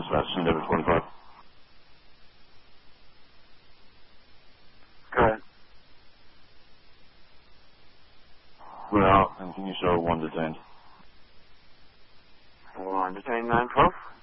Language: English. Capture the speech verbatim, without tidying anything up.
dispatch, Endeavour twenty-five. Go ahead. We're out, and can you show one detained? One detained nine twelve.